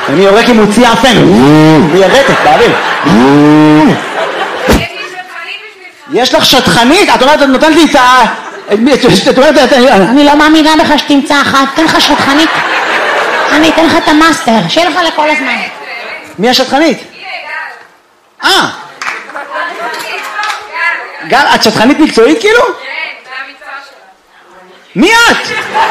אני יורק עם מוציא אפן, מיירטת באוויר. יש לך שטחנית? את אומרת, את נותנת לי את ה... אני לא מאמינה בך שתמצא אחת, תן לך שטחנית. אני אתן לך את המאסטר, שיהיה לך לכל הזמן. מי השטחנית? גל, את שטחנית מקצועית כאילו? כן, זה המקצוע שלה. מי את?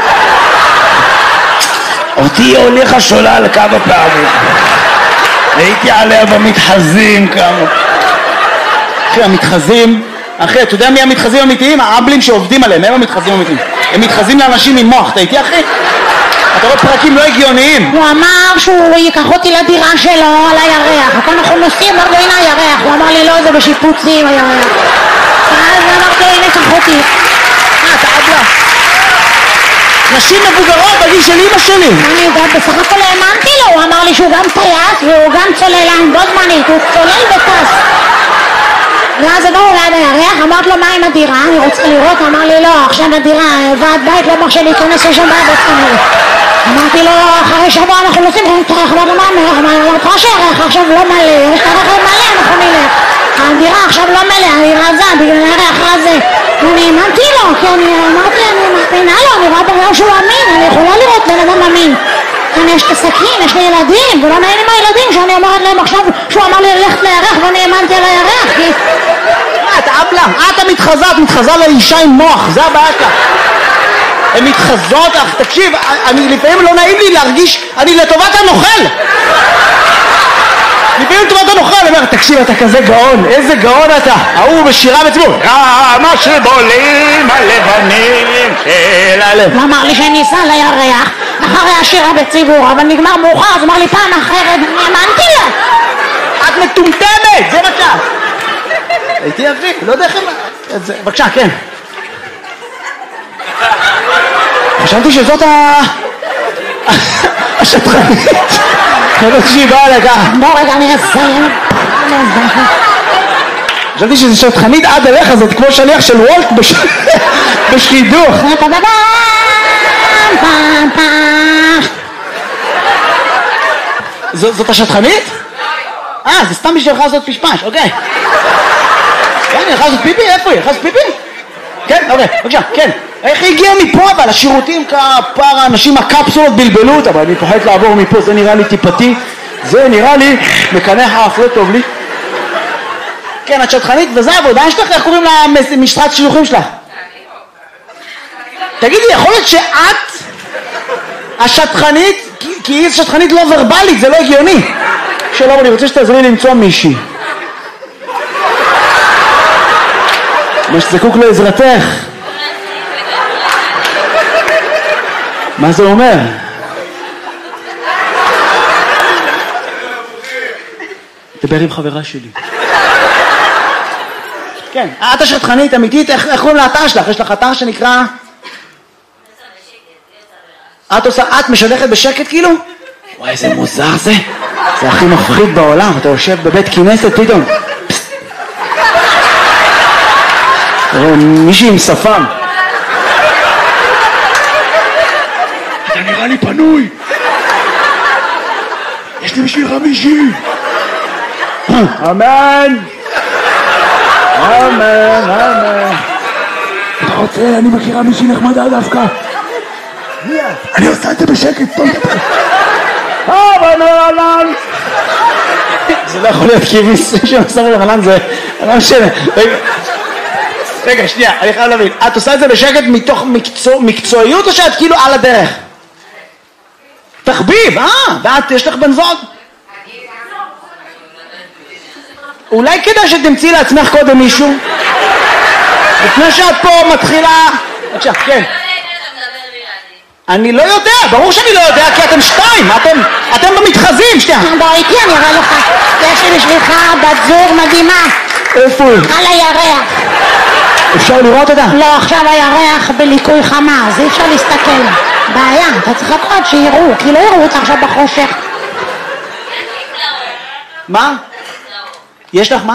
אותי הוליכה שולל כמה פעמים. הייתי עליה במתחזים כמה. אחי, המתחזים... אחי, אתה יודע מי המתחזים האמיתיים? האבלים שעובדים עליהם, הם המתחזים האמיתיים. הם מתחזים לאנשים עם מוח, אתה איתי אחי? אתה רואה פרקים לא הגיוניים. הוא אמר שהוא ייקח אותי לדירה שלו על הירח. הכל אנחנו נוסעים, אמרתי לו הנה הירח. הוא אמר לי לא, זה בשיפוצים הירח. אז אמרתי לו הנה קח אותי. אתה אבלה. נשים מבוגרות בגיל של אמא שלי. אני יודעת, בסך הכל האמנתי לו. הוא אמר לי שהוא גם טייס והוא גם צוללן בו זמנית. הוא צולל וטס. ואז עברנו ליד הירח, אמרת לו מה עם הדירה, אני רוצה לראות, אמר לי לא, עכשיו הדירה, ועד בית לא מרשה להיכנס לשם בעד עצמנו. אמרתי לו, אחרי שבוע אנחנו נוסעים, אמרתי לו מה מלך, אמרתי לך שהירח עכשיו לא מלא, יש את הרכב מלא, אנחנו נלך. הדירה עכשיו לא מלא, אני רזה, בגלל הירח רזה. ואני האמנתי לו, כי אני אמרתי, אני מאמינה לו, אני רואה בגלל שהוא אמין, אני יכולה לראות בן אדם אמין. אני יש את הסכין, יש לי ילדים, ולא נעים עם הילדים שאני אומרת להם עכשיו שהוא אמר לי ללכת לירח ואני האמנתי על הירח, כי... את אבלה, את מתחזה לאישה עם מוח, זה הבעיה שלך. הן מתחזות, תקשיב, לפעמים לא נעים לי להרגיש, אני לטובת הנוכל. לפעמים לטובת הנוכל, אני אומר, תקשיב, אתה כזה גאון, איזה גאון אתה. ההוא בשירה בציבור, מה שבולים הלבנים של הלב. הוא אמר לי שאני אסע לירח אחרי השירה בציבור, אבל נגמר מאוחר, אז אמר לי פעם אחרת, אני האמנתי לו. את מטומטמת, זה מצב. הייתי אבי, לא יודע איך הם... בבקשה, כן. חשבתי שזאת השטחנית. חשבתי שהיא באה לכך. בוא רגע, אני אסיים. חשבתי שזו שטחנית עד אליך, זאת כמו שליח של וולט בשידוך. זאת השטחנית? זה סתם בשביל לך לעשות פשפש, אוקיי. כן, היא הלכה לעשות פיפי? איפה היא? הלכה לעשות פיפי? כן, אוקיי, בבקשה, כן. איך היא הגיעה מפה אבל? השירותים כפר האנשים הקפסולות בלבלו אותה, אבל אני פוחד לעבור מפה, זה נראה לי טיפתי, זה נראה לי מקנח האף, לא טוב לי. כן, את שטחנית, וזה העבודה שלך, איך קוראים למשרת שיוכים שלך? תגידי, יכול להיות שאת השטחנית, כי היא שטחנית לא ורבלית, זה לא הגיוני. שלום, אני רוצה שתעזרי לי למצוא מישהי. מה שזקוק לעזרתך. מה זה אומר? דבר עם חברה שלי. כן, את השטחנית אמיתית, איך קוראים לאתר שלך? יש לך אתר שנקרא... את משדכת בשקט כאילו? וואי, איזה מוזר זה. זה הכי מפחיד בעולם, אתה יושב בבית כנסת פתאום. מישהי עם שפם. אתה נראה לי פנוי. יש לי בשבילך מישהי. אמן. אמן, אמן. אתה רוצה, אני מכירה מישהי נחמדה דווקא. אני עושה את זה בשקט, טוב דבר. אמן. זה לא יכול להיות כי מישהו שעושה רחנן זה... לא משנה. רגע, שנייה, אני חייב להבין. את עושה את זה בשקט מתוך מקצועיות או שאת כאילו על הדרך? תחביב, ואת, יש לך בן זוג? אולי כדאי שתמצאי לעצמך קודם מישהו? לפני שאת פה מתחילה... בבקשה, כן. אני לא יודע, ברור שאני לא יודע, כי אתם שתיים, אתם במתחזים, שנייה. בוא איתי, אני אראה לך. יש לי בשבילך בת זוג מדהימה. איפה היא? על הירח. אפשר לראות אותה? לא, עכשיו הירח בליקוי חמה, אז אי אפשר להסתכל. בעיה, אתה צריך לקרוא שיראו, כי לא יראו אותה עכשיו בחושך. מה? יש לך מה?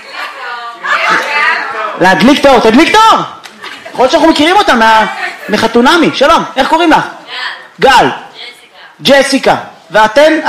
להדליק תאור, תדליק תאור! יכול להיות שאנחנו מכירים אותה מחתונמי, שלום, איך קוראים לך? גל. ג'סיקה. ואתן?